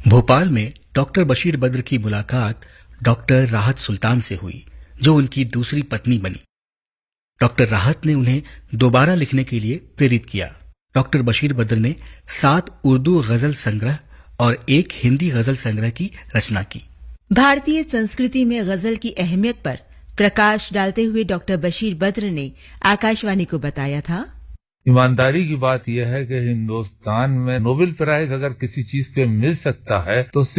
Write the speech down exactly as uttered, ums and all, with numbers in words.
भोपाल में डॉक्टर बशीर बद्र की मुलाकात डॉक्टर राहत सुल्तान से हुई, जो उनकी दूसरी पत्नी बनी। डॉक्टर राहत ने उन्हें दोबारा लिखने के लिए प्रेरित किया। डॉक्टर बशीर बद्र ने सात उर्दू गजल संग्रह और एक हिंदी गजल संग्रह की रचना की। भारतीय संस्कृति में गजल की अहमियत पर प्रकाश डालते हुए डॉक्टर बशीर बद्र ने आकाशवाणी को बताया था, ईमानदारी की बात यह है कि हिंदुस्तान में नोबेल प्राइज अगर किसी चीज पे मिल सकता है तो